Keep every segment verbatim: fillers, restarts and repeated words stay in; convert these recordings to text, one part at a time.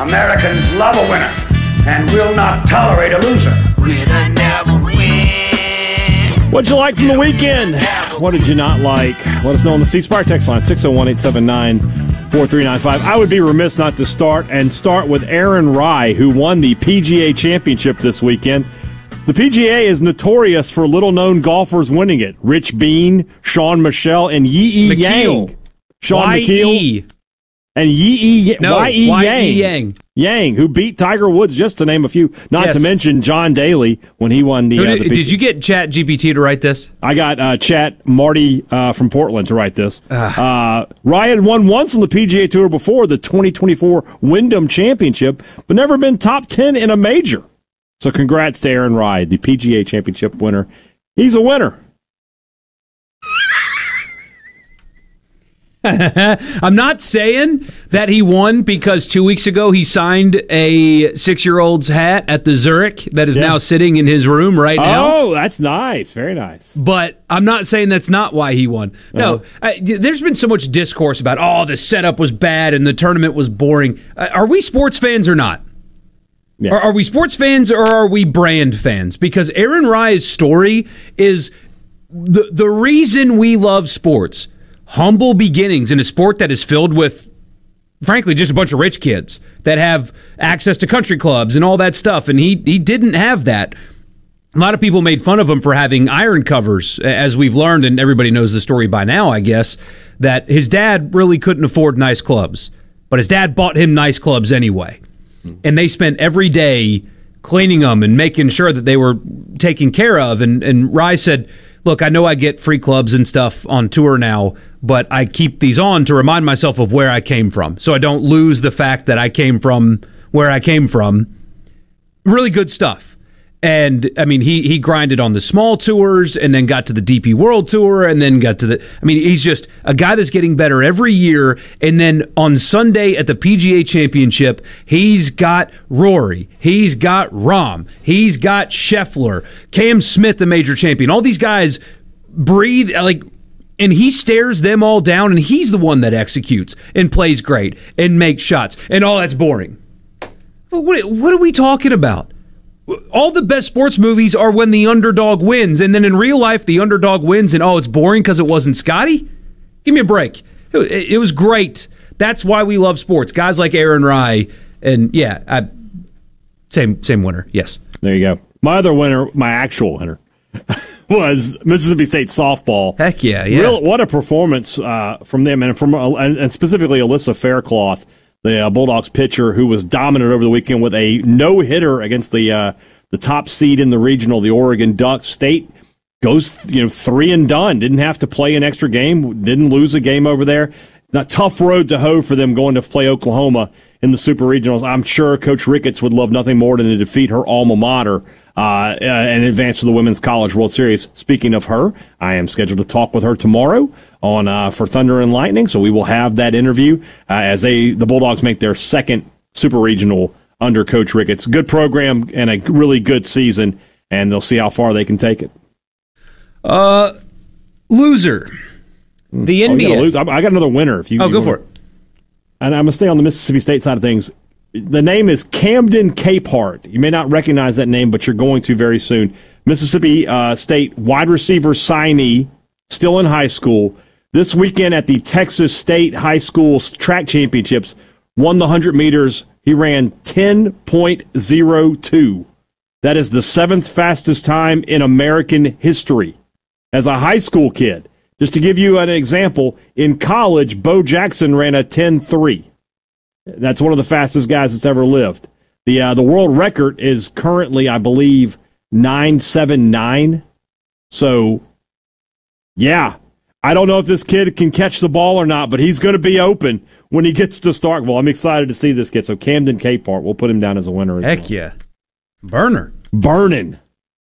Americans love a winner and will not tolerate a loser. Winner never win. What'd you like from the weekend? What did you not like? Let us know on the C Spire text line, six oh one, eight seven nine, four three nine five. I would be remiss not to start and start with Aaron Rai, who won the P G A Championship this weekend. The P G A is notorious for little-known golfers winning it. Rich Bean, Sean Michelle, and Yi Yang. Sean McKeel. And Yi no, Y E Yang. Yang. Yang, who beat Tiger Woods, just to name a few. Not yes. to mention John Daly when he won the. Who Uh, did, the P G A. did you get Chat G P T to write this? I got uh, Chat Marty uh, from Portland to write this. Uh, Ryan won once on the P G A Tour before the twenty twenty-four Wyndham Championship, but never been top ten in a major. So congrats to Aaron Rai, the P G A Championship winner. He's a winner. I'm not saying that he won because two weeks ago he signed a six-year-old's hat at the Zurich that is yeah. now sitting in his room right now. Oh, that's nice. Very nice. But I'm not saying that's not why he won. No, uh-huh. I, there's been so much discourse about, oh, the setup was bad and the tournament was boring. Uh, are we sports fans or not? Yeah. Are, are we sports fans or are we brand fans? Because Aaron Rai's story is the the reason we love sports. Humble beginnings in a sport that is filled with, frankly, just a bunch of rich kids that have access to country clubs and all that stuff. And he he didn't have that. A lot of people made fun of him for having iron covers, as we've learned, and everybody knows the story by now, I guess, that his dad really couldn't afford nice clubs. But his dad bought him nice clubs anyway. And they spent every day cleaning them and making sure that they were taken care of. And, and Rai said, look, I know I get free clubs and stuff on tour now, but I keep these on to remind myself of where I came from, so I don't lose the fact that I came from where I came from. Really good stuff. And, I mean, he he grinded on the small tours and then got to the D P World Tour and then got to the... I mean, he's just a guy that's getting better every year. And then on Sunday at the P G A Championship, he's got Rory. He's got Rahm. He's got Scheffler. Cam Smith, the major champion. All these guys breathe, like... And he stares them all down, and he's the one that executes and plays great and makes shots. And all that's boring. What, what are we talking about? All the best sports movies are when the underdog wins, and then in real life, the underdog wins, and oh, it's boring because it wasn't Scotty? Give me a break. It, it was great. That's why we love sports. Guys like Aaron Rai, and yeah, I, same same winner, yes. There you go. My other winner, my actual winner, was Mississippi State softball. Heck yeah, yeah. Real, what a performance uh, from them, and from uh, and specifically Alyssa Faircloth, the uh, Bulldogs pitcher, who was dominant over the weekend with a no-hitter against the uh, the top seed in the regional, the Oregon Ducks. State goes, you know, three and done. Didn't have to play an extra game. Didn't lose a game over there. Not tough road to hoe for them going to play Oklahoma in the Super Regionals. I'm sure Coach Ricketts would love nothing more than to defeat her alma mater uh, and advance to the Women's College World Series. Speaking of her, I am scheduled to talk with her tomorrow on uh, for Thunder and Lightning, so we will have that interview uh, as they the Bulldogs make their second Super Regional under Coach Ricketts. Good program and a really good season, and they'll see how far they can take it. Uh, loser. The N B A. Oh, lose. I got another winner. If you, oh, you go wanna, for it. And I'm going to stay on the Mississippi State side of things. The name is Camden Capehart. You may not recognize that name, but you're going to very soon. Mississippi uh, State wide receiver signee, still in high school. This weekend at the Texas State High School Track Championships, won the one hundred meters. He ran ten point oh two. That is the seventh fastest time in American history as a high school kid. Just to give you an example, in college, Bo Jackson ran a ten three. That's one of the fastest guys that's ever lived. The uh, the world record is currently, I believe, nine seven nine. So, yeah, I don't know if this kid can catch the ball or not, but he's going to be open when he gets to Starkville. I'm excited to see this kid. So Camden Capehart, we'll put him down as a winner. As Heck well. yeah. Burner. Burning.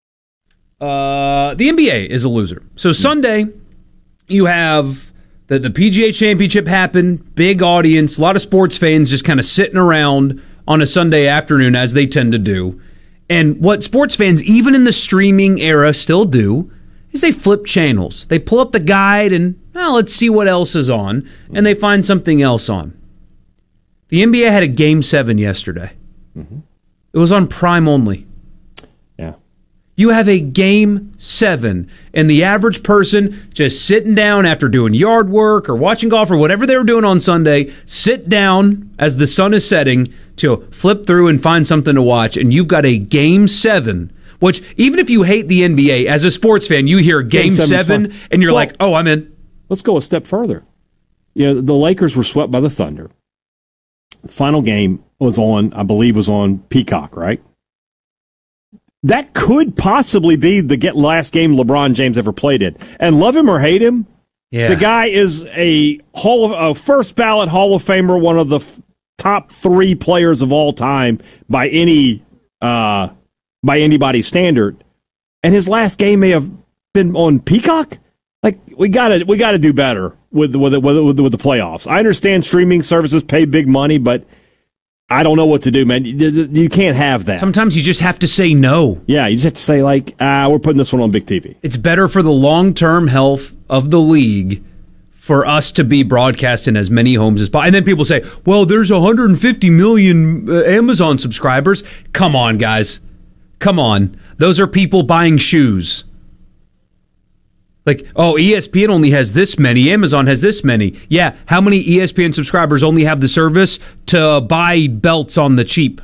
Uh, the N B A is a loser. So Sunday, you have the, the P G A Championship happen, big audience, a lot of sports fans just kind of sitting around on a Sunday afternoon, as they tend to do. And what sports fans, even in the streaming era, still do is they flip channels. They pull up the guide and, well, let's see what else is on, and they find something else on. The N B A had a game seven yesterday. Mm-hmm. It was on Prime only. Yeah. You have a game seven, and the average person just sitting down after doing yard work or watching golf or whatever they were doing on Sunday, sit down as the sun is setting to flip through and find something to watch, and you've got a game seven, which even if you hate the N B A, as a sports fan, you hear game, game seven, and you're well, like, oh, I'm in. Let's go a step further. You know, the Lakers were swept by the Thunder. The final game was on, I believe, was on Peacock, right? That could possibly be the get last game LeBron James ever played in. And love him or hate him, yeah. the guy is a Hall of a first ballot Hall of Famer, one of the f- top three players of all time by any uh, by anybody's standard. And his last game may have been on Peacock. Like we gotta we gotta do better with with with, with, with the playoffs. I understand streaming services pay big money, but I don't know what to do, man. You, you can't have that. Sometimes you just have to say no. Yeah, you just have to say, like, ah, we're putting this one on big T V. It's better for the long-term health of the league for us to be broadcast in as many homes as possible. And then people say, well, there's one hundred fifty million uh, Amazon subscribers. Come on, guys. Come on. Those are people buying shoes. Like, oh, E S P N only has this many, Amazon has this many. Yeah, how many E S P N subscribers only have the service to buy belts on the cheap?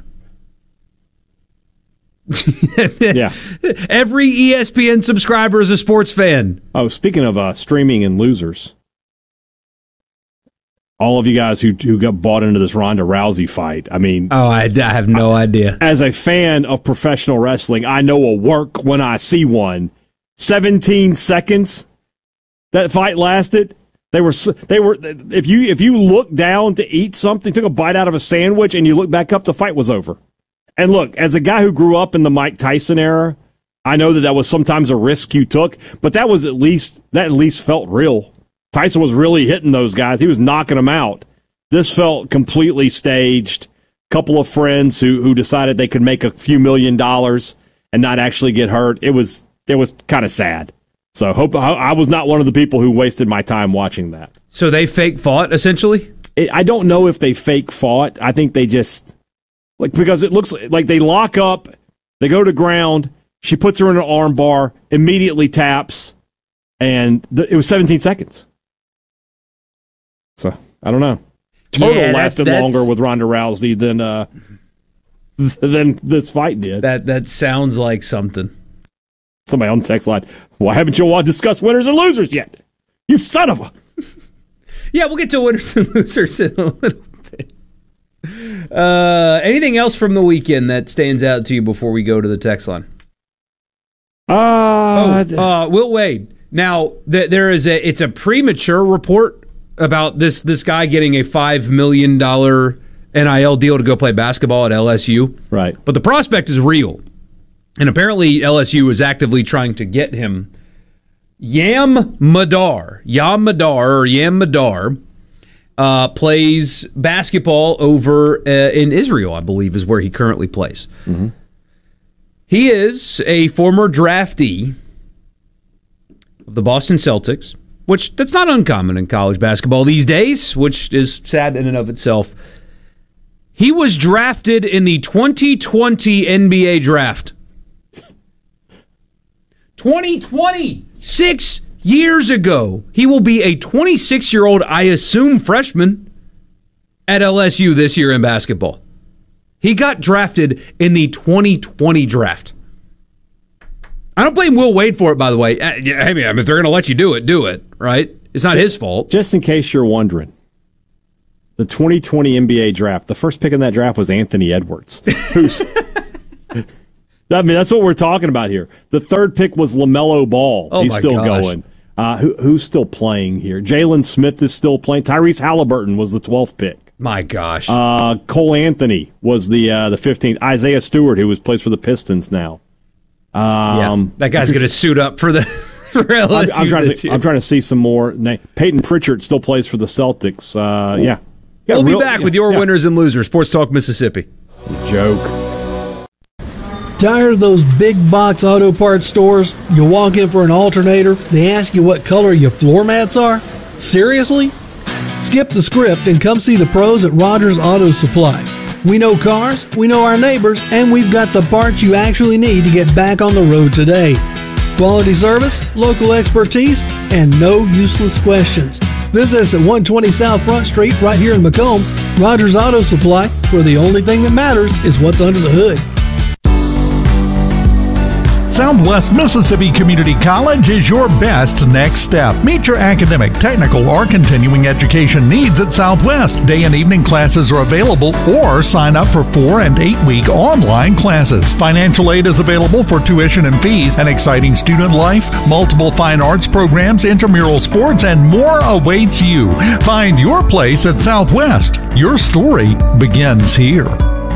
Yeah. Every E S P N subscriber is a sports fan. Oh, speaking of uh, streaming and losers, all of you guys who who got bought into this Ronda Rousey fight, I mean... Oh, I, I have no I, idea. As a fan of professional wrestling, I know a work when I see one. seventeen seconds that fight lasted. They were they were if you if you look down to eat something, took a bite out of a sandwich, and you look back up, the fight was over. And look, as a guy who grew up in the Mike Tyson era, I know that that was sometimes a risk you took, but that was at least that at least felt real. Tyson was really hitting those guys; he was knocking them out. This felt completely staged. Couple of friends who who decided they could make a few million dollars and not actually get hurt. It was. It was kind of sad. So hope I was not one of the people who wasted my time watching that. So they fake fought, essentially? It, I don't know if they fake fought. I think they just, like, because it looks like they lock up, they go to ground, she puts her in an arm bar, immediately taps, and th- it was seventeen seconds. So, I don't know. Total yeah, lasted that's... longer with Ronda Rousey than, uh, than this fight did. That That sounds like something. Somebody on the text line, why haven't you all discussed winners and losers yet? You son of a... Yeah, we'll get to winners and losers in a little bit. Uh, anything else from the weekend that stands out to you before we go to the text line? Uh, oh, uh, Will Wade. Now, th- there is a it's a premature report about this, this guy getting a five million dollars N I L deal to go play basketball at L S U. Right. But the prospect is real. And apparently L S U is actively trying to get him. Yam Madar, Yam Madar, or Yam Madar, uh, plays basketball over uh, in Israel, I believe, is where he currently plays. Mm-hmm. He is a former draftee of the Boston Celtics, which that's not uncommon in college basketball these days, which is sad in and of itself. He was drafted in the twenty twenty N B A draft. twenty twenty, six years ago. He will be a twenty-six-year-old, I assume, freshman at L S U this year in basketball. He got drafted in the twenty twenty draft. I don't blame Will Wade for it, by the way. I mean, if they're going to let you do it, do it, right? It's not his fault. Just in case you're wondering, the twenty twenty N B A draft, the first pick in that draft was Anthony Edwards, who's... I mean, that's what we're talking about here. The third pick was LaMelo Ball. Oh, He's my still gosh. going. Uh, who, who's still playing here? Jalen Smith is still playing. Tyrese Halliburton was the twelfth pick. My gosh. Uh, Cole Anthony was the uh, the fifteenth. Isaiah Stewart, who was plays for the Pistons now. Um, yeah, that guy's going to suit up for the for L S U I'm, I'm, trying this to, year. I'm trying to see some more. Peyton Pritchard still plays for the Celtics. Uh, yeah. yeah. We'll real, be back yeah, with your yeah. winners and losers. Sports Talk Mississippi. Joke. Tired of those big box auto parts stores? You walk in for an alternator, they ask you what color your floor mats are? Seriously? Skip the script and come see the pros at Rogers Auto Supply. We know cars, we know our neighbors, and we've got the parts you actually need to get back on the road today. Quality service, local expertise, and no useless questions. Visit us at one twenty South Front Street right here in Macomb. Rogers Auto Supply, where the only thing that matters is what's under the hood. Southwest Mississippi Community College is your best next step. Meet your academic, technical, or continuing education needs at Southwest. Day and evening classes are available, or sign up for four and eight week online classes. Financial aid is available for tuition and fees, an exciting student life, multiple fine arts programs, intramural sports, and more awaits you. Find your place at Southwest. Your story begins here.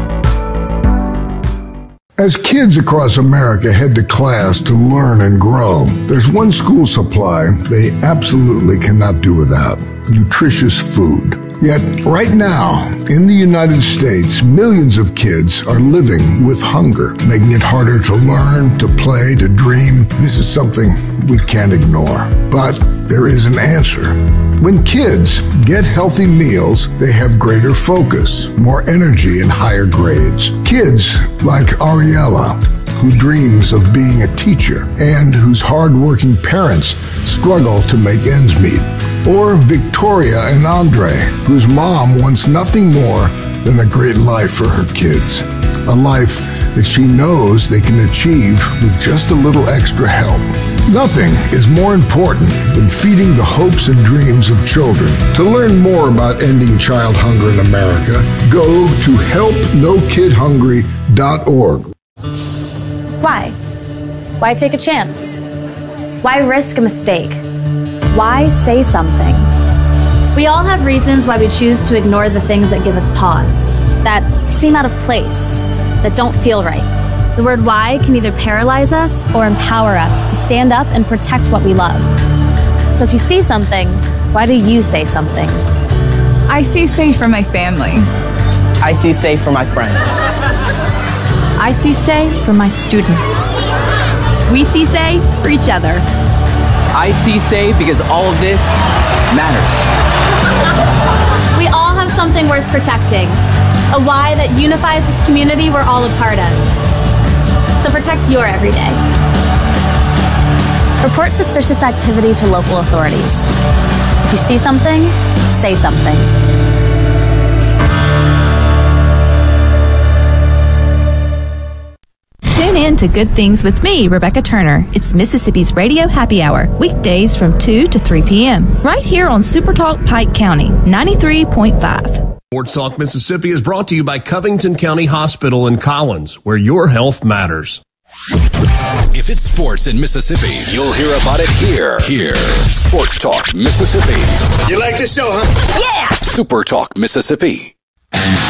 As kids across America head to class to learn and grow, there's one school supply they absolutely cannot do without: nutritious food. Yet, right now, in the United States, millions of kids are living with hunger, making it harder to learn, to play, to dream. This is something we can't ignore. But there is an answer. When kids get healthy meals, they have greater focus, more energy, and higher grades. Kids like Ariella, who dreams of being a teacher and whose hardworking parents struggle to make ends meet. Or Victoria and Andre, whose mom wants nothing more than a great life for her kids. A life that she knows they can achieve with just a little extra help. Nothing is more important than feeding the hopes and dreams of children. To learn more about ending child hunger in America, go to help no kid hungry dot org. Why? Why take a chance? Why risk a mistake? Why say something? We all have reasons why we choose to ignore the things that give us pause, that seem out of place, that don't feel right. The word why can either paralyze us or empower us to stand up and protect what we love. So if you see something, why do you say something? I see safe for my family. I see safe for my friends. I see say for my students. We see say for each other. I see say because all of this matters. We all have something worth protecting, a why that unifies this community we're all a part of. So protect your everyday. Report suspicious activity to local authorities. If you see something, say something. Tune in to Good Things with me, Rebecca Turner. It's Mississippi's Radio Happy Hour, weekdays from two to three p.m. right here on Super Talk Pike County, ninety-three point five. Sports Talk Mississippi is brought to you by Covington County Hospital in Collins, where your health matters. If it's sports in Mississippi, you'll hear about it here. Here. Sports Talk Mississippi. You like this show, huh? Yeah! Super Talk Mississippi.